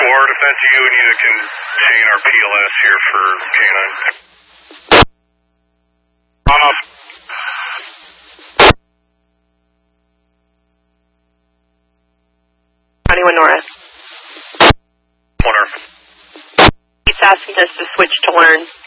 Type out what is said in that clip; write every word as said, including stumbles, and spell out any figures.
Ward, if that's you, we need to contain our P L S here for canine. On off. twenty-one North. One Earth. He's asking us to switch to learn.